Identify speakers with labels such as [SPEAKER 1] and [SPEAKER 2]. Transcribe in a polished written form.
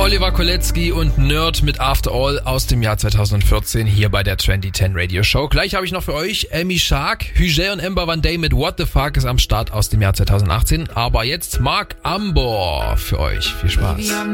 [SPEAKER 1] Oliver Kolecki und Nerd mit After All aus dem Jahr 2014 hier bei der Trendy 10 Radio Show. Gleich habe ich noch für euch Amy Shark, Hügel und Amber Van Day mit What the Fuck ist am Start aus dem Jahr 2018. Aber jetzt Mark Ambor für euch. Viel Spaß.